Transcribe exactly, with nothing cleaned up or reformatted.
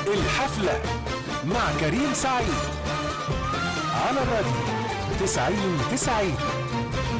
الحفلة مع كريم سعيد على الراديو تسعين تسعين.